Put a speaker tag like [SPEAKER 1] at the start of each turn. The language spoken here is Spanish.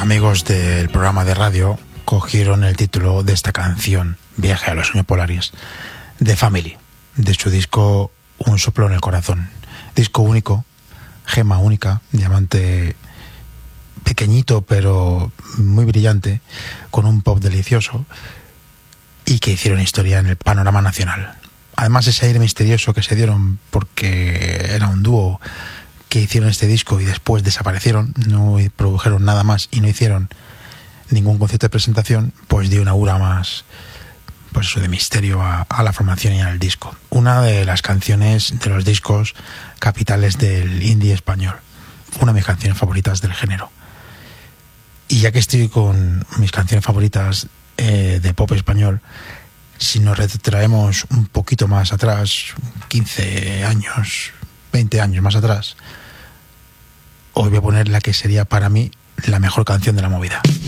[SPEAKER 1] amigos del programa de radio cogieron el título de esta canción, Viaje a los Sueños Polares, de Family, de su disco Un Soplo en el Corazón. Disco único, gema única, diamante pequeñito pero muy brillante, con un pop delicioso y que hicieron historia en el panorama nacional. Además, ese aire misterioso que se dieron porque era un dúo que hicieron este disco y después desaparecieron, no produjeron nada más y no hicieron ningún concierto de presentación, pues dio una aura más, pues eso, de misterio a la formación y al disco. Una de las canciones de los discos capitales del indie español, una de mis canciones favoritas del género. Y ya que estoy con mis canciones favoritas de pop español, si nos retraemos un poquito más atrás, 15 años, 20 años más atrás, os voy a poner la que sería para mí la mejor canción de la movida.